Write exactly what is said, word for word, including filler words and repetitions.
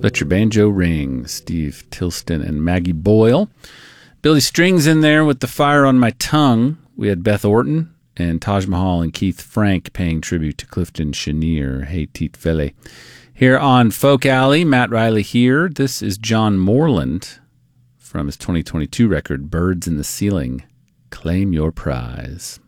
Let Your Banjo Ring, Steve Tilston and Maggie Boyle. Billy Strings in there with The Fire on My Tongue. We had Beth Orton and Taj Mahal and Keith Frank paying tribute to Clifton Chenier. Hey, Teet Fele. Here on Folk Alley, Matt Riley here. This is John Moreland from his twenty twenty-two record, Birds in the Ceiling. Claim your prize.